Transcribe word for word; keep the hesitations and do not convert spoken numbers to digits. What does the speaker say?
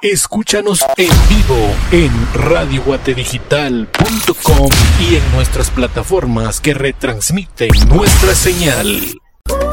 Escúchanos en vivo en radio guate digital punto com y en nuestras plataformas que retransmiten nuestra señal.